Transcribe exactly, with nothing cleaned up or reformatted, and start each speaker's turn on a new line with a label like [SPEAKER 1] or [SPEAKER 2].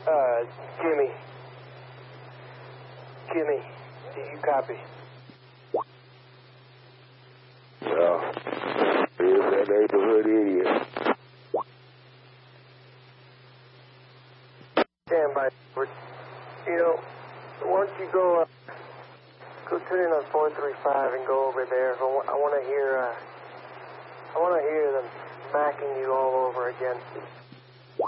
[SPEAKER 1] Uh, Jimmy. Jimmy, do you copy?
[SPEAKER 2] Yeah. Here's that neighborhood idiot.
[SPEAKER 1] Stand by. You know, why don't you go, uh, go turn in on four three five and go over there. I want, I want to hear, uh, I want to hear them smacking you all over again.